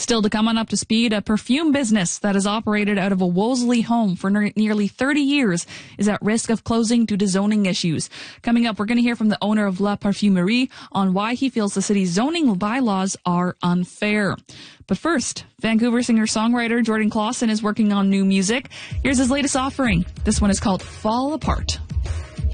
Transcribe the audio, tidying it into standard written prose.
Still to come on Up to Speed, a perfume business that has operated out of a Wolseley home for nearly 30 years is at risk of closing due to zoning issues. Coming up, we're going to hear from the owner of La Parfumerie on why he feels the city's zoning bylaws are unfair. But first, Vancouver singer-songwriter Jordan Clausen is working on new music. Here's his latest offering. This one is called Fall Apart.